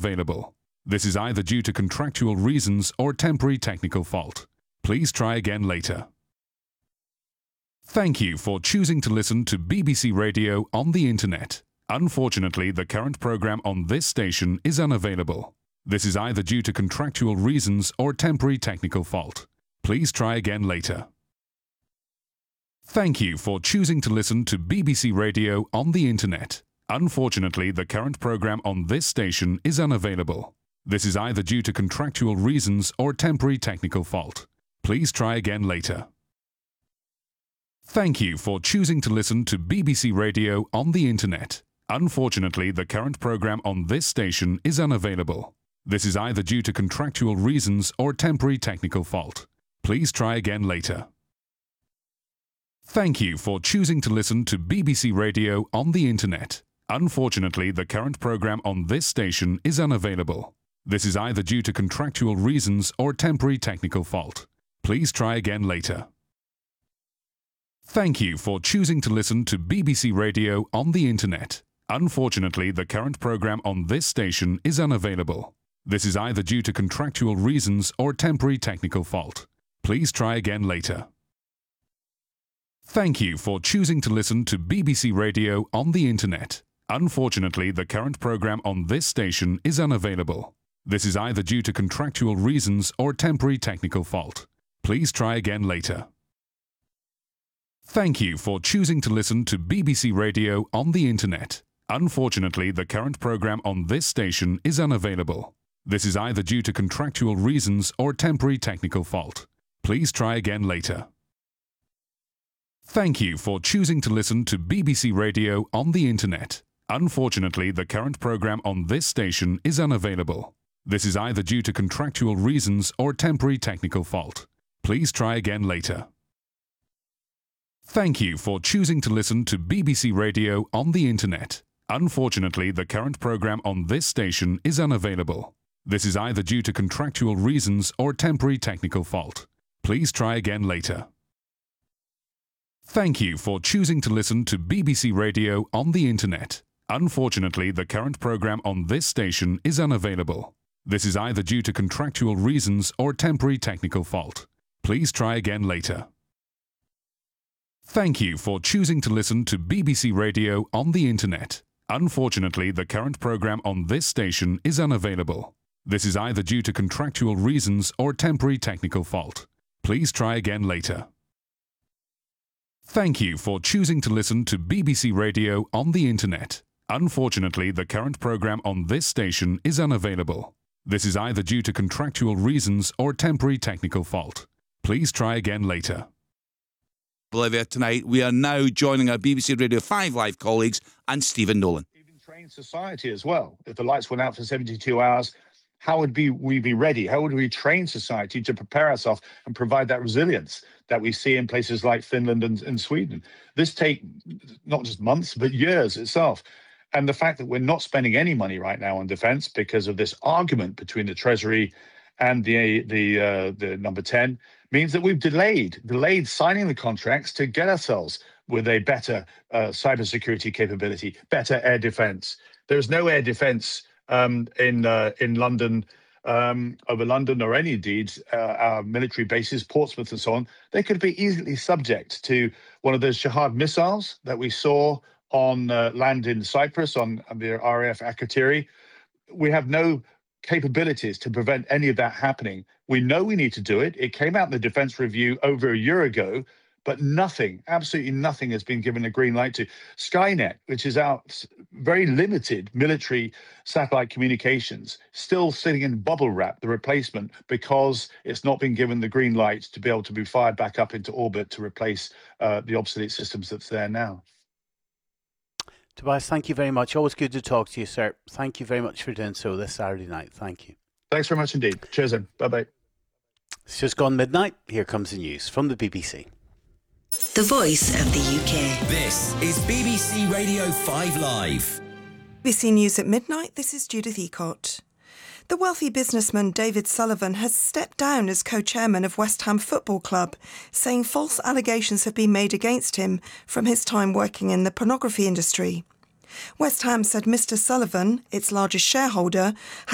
unavailable. This is either due to contractual reasons or temporary technical fault. Please try again later. Thank you for choosing to listen to BBC Radio on the Internet. Unfortunately, the current program on this station is unavailable. This is either due to contractual reasons or temporary technical fault. Please try again later. Thank you for choosing to listen to BBC Radio on the Internet. Unfortunately, the current program on this station is unavailable. This is either due to contractual reasons or temporary technical fault. Please try again later. Thank you for choosing to listen to BBC Radio on the Internet. Unfortunately, the current program on this station is unavailable. This is either due to contractual reasons or temporary technical fault. Please try again later. Thank you for choosing to listen to BBC Radio on the Internet. Unfortunately, the current program on this station is unavailable. This is either due to contractual reasons or temporary technical fault. Please try again later. Thank you for choosing to listen to BBC Radio on the Internet. Unfortunately, the current program on this station is unavailable. This is either due to contractual reasons or temporary technical fault. Please try again later. Thank you for choosing to listen to BBC Radio on the Internet. Unfortunately, the current program on this station is unavailable. This is either due to contractual reasons or temporary technical fault. Please try again later. Thank you for choosing to listen to BBC Radio on the Internet. Unfortunately, the current program on this station is unavailable. This is either due to contractual reasons or temporary technical fault. Please try again later. Thank you for choosing to listen to BBC Radio on the Internet. Unfortunately, the current program on this station is unavailable. This is either due to contractual reasons or temporary technical fault. Please try again later. Thank you for choosing to listen to BBC Radio on the Internet. Unfortunately, the current program on this station is unavailable. This is either due to contractual reasons or temporary technical fault. Please try again later. Thank you for choosing to listen to BBC Radio on the Internet. Unfortunately, the current program on this station is unavailable. This is either due to contractual reasons or temporary technical fault. Please try again later. Thank you for choosing to listen to BBC Radio on the Internet. Unfortunately, the current program on this station is unavailable. This is either due to contractual reasons or temporary technical fault. Please try again later. Thank you for choosing to listen to BBC Radio on the Internet. Unfortunately, the current program on this station is unavailable. This is either due to contractual reasons or temporary technical fault. Please try again later. Bolivia tonight, we are now joining our BBC Radio 5 Live colleagues and Stephen Nolan. Even train society as well. If the lights went out for 72 hours, how would we be ready? How would we train society to prepare ourselves and provide that resilience that we see in places like Finland and Sweden? This take not just months, but years itself. And the fact that we're not spending any money right now on defence because of this argument between the Treasury and the number 10 means that we've delayed signing the contracts to get ourselves with a better cybersecurity capability, better air defence. There's no air defence in London, over London or any indeed our military bases, Portsmouth and so on. They could be easily subject to one of those Shahad missiles that we saw on land in Cyprus on the RAF Akrotiri. We have no capabilities to prevent any of that happening. We know we need to do it. It came out in the Defence Review over a year ago, but nothing, absolutely nothing has been given a green light to. Skynet, which is out very limited military satellite communications, still sitting in bubble wrap, the replacement, because it's not been given the green light to be able to be fired back up into orbit to replace the obsolete systems that's there now. Tobias, thank you very much. Always good to talk to you, sir. Thank you very much for doing so this Saturday night. Thank you. Thanks very much indeed. Cheers then. Bye-bye. It's just gone midnight. Here comes the news from the BBC. The voice of the UK. This is BBC Radio 5 Live. BBC News at midnight. This is Judith Ecott. The wealthy businessman David Sullivan has stepped down as co-chairman of West Ham Football Club, saying false allegations have been made against him from his time working in the pornography industry. West Ham said Mr. Sullivan, its largest shareholder,